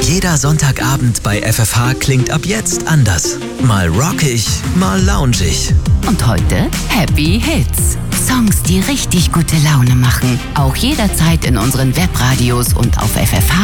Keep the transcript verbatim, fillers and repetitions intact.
Jeder Sonntagabend bei F F H klingt ab jetzt anders. Mal rockig, mal loungig. Und heute Happy Hits. Songs, die richtig gute Laune machen. Auch jederzeit in unseren Webradios und auf F F H.